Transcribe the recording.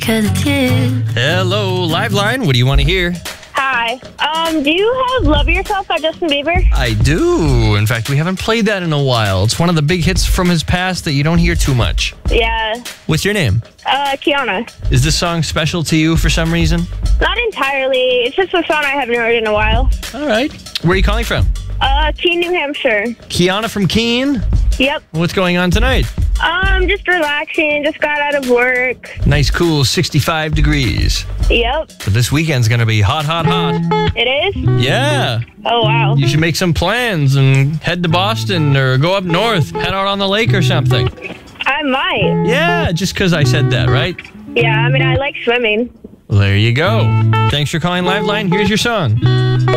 'Cause it's you. Hello, Liveline. What do you want to hear? Hi. Do you have Love Yourself by Justin Bieber? I do. In fact, we haven't played that in a while. It's one of the big hits from his past that you don't hear too much. Yeah. What's your name? Kiana. Is this song special to you for some reason? Not entirely. It's just a song I haven't heard in a while. All right. Where are you calling from? Keene, New Hampshire. Kiana from Keene? Yep. What's going on tonight? Just relaxing. Just got out of work. Nice, cool 65 degrees. Yep. But this weekend's going to be hot, hot, hot. It is? Yeah. Oh, wow. You should make some plans and head to Boston or go up north, head out on the lake or something. I might. Yeah, just because I said that, right? Yeah, I mean, I like swimming. Well, there you go. Thanks for calling Liveline. Here's your song.